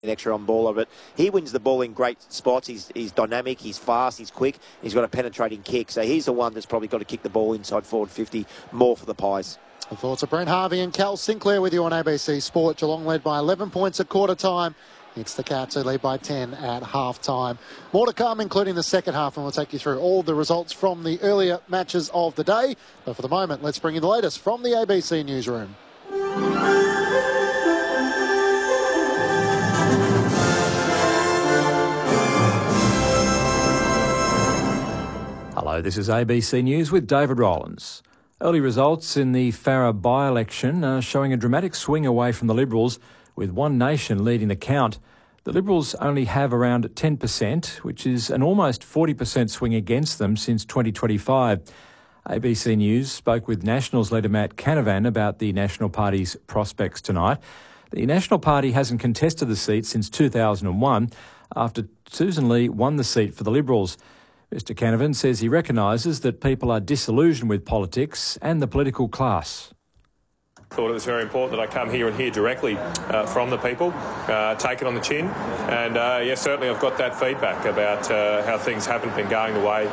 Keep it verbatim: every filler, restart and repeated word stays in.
extra on baller, but he wins the ball in great spots. He's, he's dynamic, he's fast, he's quick, he's got a penetrating kick. So he's the one that's probably got to kick the ball inside forward fifty more for the Pies. The thoughts of Brent Harvey and Cal Sinclair with you on A B C Sport. Geelong led by eleven points at quarter time. It's the Cats who lead by ten at half time. More to come, including the second half, and we'll take you through all the results from the earlier matches of the day. But for the moment, let's bring you the latest from the A B C newsroom. Hello, this is A B C News with David Rowlands. Early results in the Farrer by-election are showing a dramatic swing away from the Liberals, with One Nation leading the count. The Liberals only have around ten percent, which is an almost forty percent swing against them since twenty twenty-five. A B C News spoke with Nationals leader Matt Canavan about the National Party's prospects tonight. The National Party hasn't contested the seat since two thousand one, after Susan Lee won the seat for the Liberals. Mister Canavan says he recognises that people are disillusioned with politics and the political class. I thought it was very important that I come here and hear directly uh, from the people, uh, take it on the chin, and uh, yes, certainly I've got that feedback about uh, how things haven't been going the way